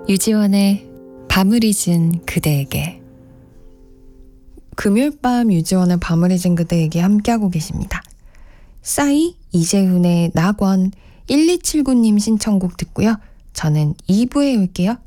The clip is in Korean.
유지원의 밤을 잊은 그대에게. 금요일 밤 유지원의 밤을 잊은 그대에게 함께하고 계십니다. 싸이 이재훈의 낙원 1279님 신청곡 듣고요. 저는 2부에 올게요.